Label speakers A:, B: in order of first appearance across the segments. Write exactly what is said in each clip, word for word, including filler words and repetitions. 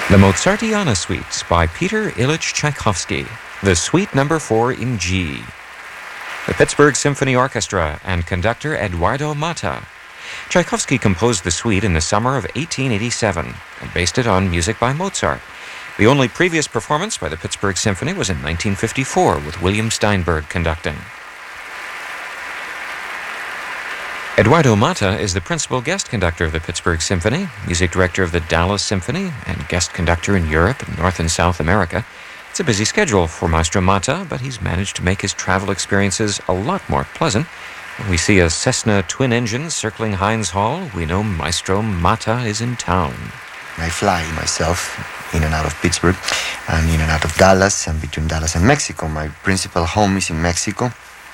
A: The Mozartiana Suite by Peter Ilyich Tchaikovsky, the Suite Number four in G. The Pittsburgh Symphony Orchestra and conductor Eduardo Mata. Tchaikovsky composed the suite in the summer of eighteen eighty-seven and based it on music by Mozart. The only previous performance by the Pittsburgh Symphony was in nineteen fifty-four with William Steinberg conducting. Eduardo Mata is the principal guest conductor of the Pittsburgh Symphony, music director of the Dallas Symphony, and guest conductor in Europe and North and South America. It's a busy schedule for Maestro Mata, but he's managed to make his travel experiences a lot more pleasant. When we see a Cessna twin engine circling Heinz Hall, we know Maestro Mata is in town.
B: I fly myself in and out of Pittsburgh and in and out of Dallas and between Dallas and Mexico. My principal home is in Mexico,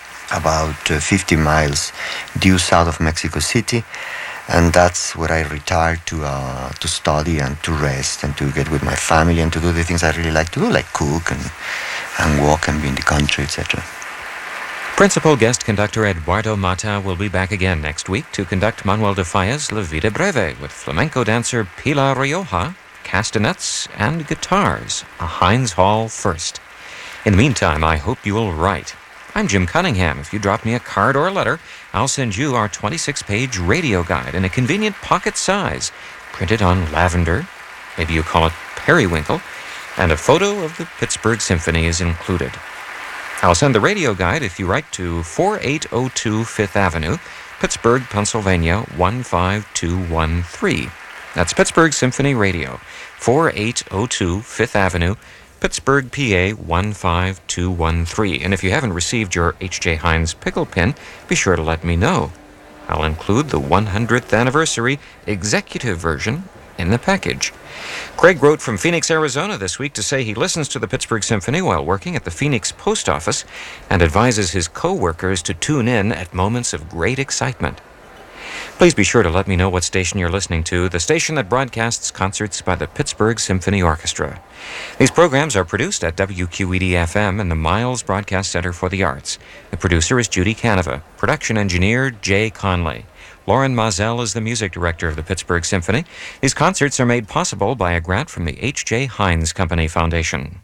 B: about uh, fifty miles due south of Mexico City, and that's where I retire to uh, to study and to rest and to get with my family and to do the things I really like to do, like cook and, and walk and be in the country, et cetera.
A: Principal guest conductor Eduardo Mata will be back again next week to conduct Manuel de Falla's La Vida Breve with flamenco dancer Pilar Rioja, castanets, and guitars, a Heinz Hall first. In the meantime, I hope you will write. I'm Jim Cunningham. If you drop me a card or a letter, I'll send you our twenty-six page radio guide in a convenient pocket size, printed on lavender, maybe you call it periwinkle, and a photo of the Pittsburgh Symphony is included. I'll send the radio guide if you write to four eight zero two Fifth Avenue, Pittsburgh, Pennsylvania one five two one three. That's Pittsburgh Symphony Radio, four eight zero two Fifth Avenue, Pittsburgh, P A one five two one three. And if you haven't received your H J Heinz pickle pin, be sure to let me know. I'll include the one hundredth anniversary executive version in the package. Craig wrote from Phoenix, Arizona this week to say he listens to the Pittsburgh Symphony while working at the Phoenix Post Office and advises his co-workers to tune in at moments of great excitement. Please be sure to let me know what station you're listening to, the station that broadcasts concerts by the Pittsburgh Symphony Orchestra. These programs are produced at W Q E D F M and the Miles Broadcast Center for the Arts. The producer is Judy Canova. Production engineer Jay Conley. Lauren Mazel is the music director of the Pittsburgh Symphony. These concerts are made possible by a grant from the H J Heinz Company Foundation.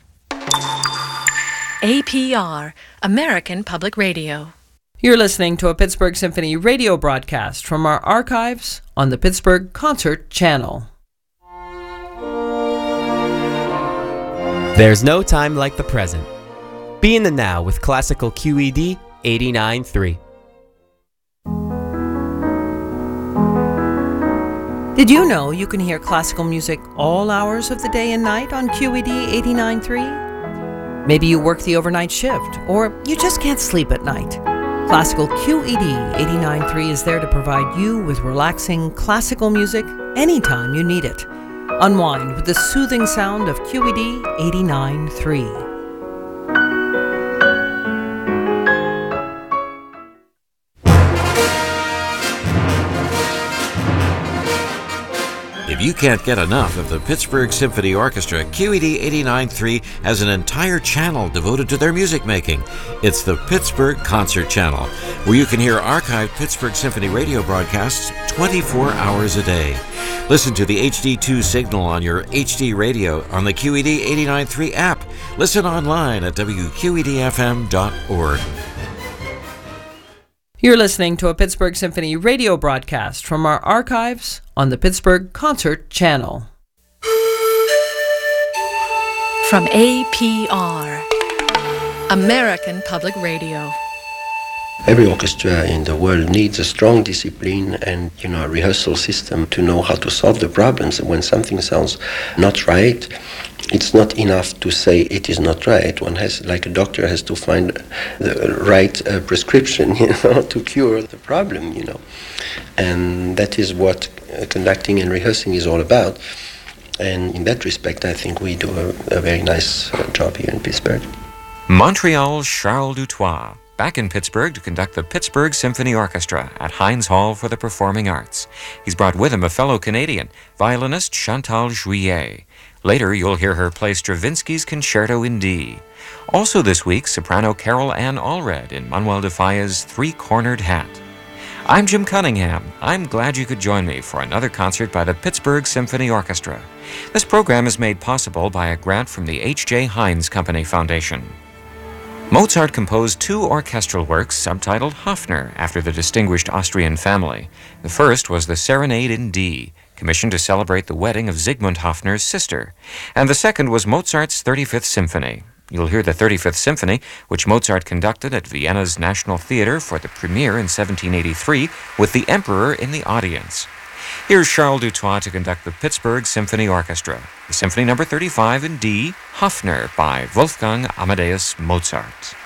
C: A P R, American Public Radio.
D: You're listening to a Pittsburgh Symphony radio broadcast from our archives on the Pittsburgh Concert Channel.
E: There's no time like the present. Be in the now with classical Q E D eighty-nine point three.
D: Did you know you can hear classical music all hours of the day and night on Q E D eighty-nine point three? Maybe you work the overnight shift, or you just can't sleep at night. Classical Q E D eighty-nine point three is there to provide you with relaxing classical music anytime you need it. Unwind with the soothing sound of Q E D eighty-nine point three.
F: If you can't get enough of the Pittsburgh Symphony Orchestra, Q E D eighty-nine point three has an entire channel devoted to their music making. It's the Pittsburgh Concert Channel, where you can hear archived Pittsburgh Symphony radio broadcasts twenty-four hours a day. Listen to the H D two signal on your H D radio on the Q E D eighty-nine point three app. Listen online at W Q E D F M dot org.
D: You're listening to a Pittsburgh Symphony radio broadcast from our archives on the Pittsburgh Concert Channel.
C: From A P R, American Public Radio.
G: Every orchestra in the world needs a strong discipline and, you know, a rehearsal system to know how to solve the problems. When something sounds not right, it's not enough to say it is not right. One has, like a doctor, has to find the right uh, prescription, you know, to cure the problem, you know. And that is what uh, conducting and rehearsing is all about. And in that respect, I think we do a, a very nice uh, job here in Pittsburgh.
A: Montreal's Charles Dutoit, back in Pittsburgh to conduct the Pittsburgh Symphony Orchestra at Heinz Hall for the Performing Arts. He's brought with him a fellow Canadian, violinist Chantal Juillet. Later, you'll hear her play Stravinsky's Concerto in D. Also this week, soprano Carol Ann Allred in Manuel de Falla's Three-Cornered Hat. I'm Jim Cunningham. I'm glad you could join me for another concert by the Pittsburgh Symphony Orchestra. This program is made possible by a grant from the H J Heinz Company Foundation. Mozart composed two orchestral works subtitled Hofner after the distinguished Austrian family. The first was the Serenade in D, commissioned to celebrate the wedding of Siegmund Hofner's sister, and the second was Mozart's thirty-fifth Symphony. You'll hear the thirty-fifth Symphony, which Mozart conducted at Vienna's National Theatre for the premiere in seventeen eighty-three, with the Emperor in the audience. Here's Charles Dutoit to conduct the Pittsburgh Symphony Orchestra, the Symphony number thirty-five in D, Hofner by Wolfgang Amadeus Mozart.